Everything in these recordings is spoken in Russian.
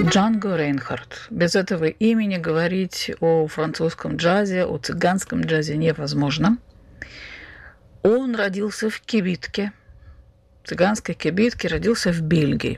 Джанго Рейнхард. Без этого имени говорить о французском джазе, о цыганском джазе невозможно. Он родился в кибитке, цыганской кибитке, родился в Бельгии.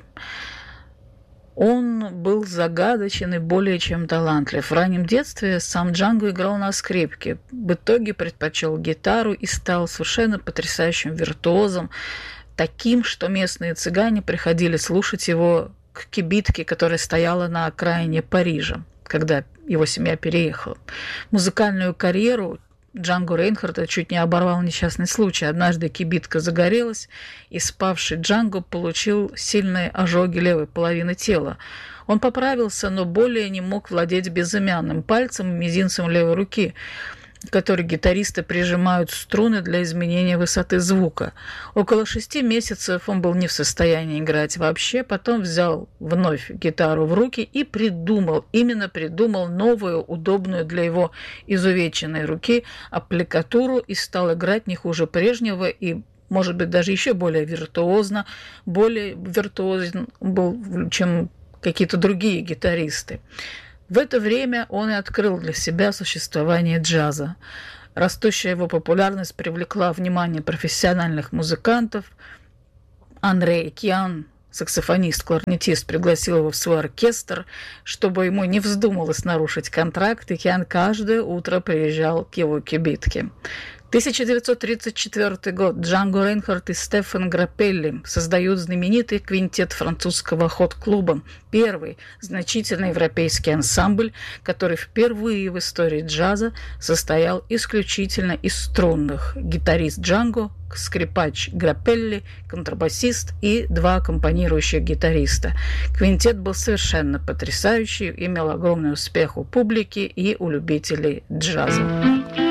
Он был загадочен и более чем талантлив. В раннем детстве сам Джанго играл на скрипке. В итоге предпочел гитару и стал совершенно потрясающим виртуозом, таким, что местные цыгане приходили слушать его к кибитке, которая стояла на окраине Парижа, когда его семья переехала. Музыкальную карьеру Джанго Рейнхарда чуть не оборвал несчастный случай. Однажды кибитка загорелась, и спавший Джанго получил сильные ожоги левой половины тела. Он поправился, но более не мог владеть безымянным пальцем и мизинцем левой руки, который гитаристы прижимают струны для изменения высоты звука. Около 6 месяцев он был не в состоянии играть вообще, потом взял вновь гитару в руки и придумал новую, удобную для его изувеченной руки аппликатуру и стал играть не хуже прежнего и, может быть, даже еще более виртуозно, более виртуозен был, чем какие-то другие гитаристы. В это время он и открыл для себя существование джаза. Растущая его популярность привлекла внимание профессиональных музыкантов. Андре Кьян, саксофонист-кларнетист, пригласил его в свой оркестр, чтобы ему не вздумалось нарушить контракт, и Кьян каждое утро приезжал к его кибитке. 1934 год. Джанго Рейнхард и Стефан Граппелли создают знаменитый квинтет французского хот-клуба, первый значительный европейский ансамбль, который впервые в истории джаза состоял исключительно из струнных: гитарист Джанго, скрипач Граппелли, контрабасист и 2 аккомпанирующих гитариста. Квинтет был совершенно потрясающий, имел огромный успех у публики и у любителей джаза.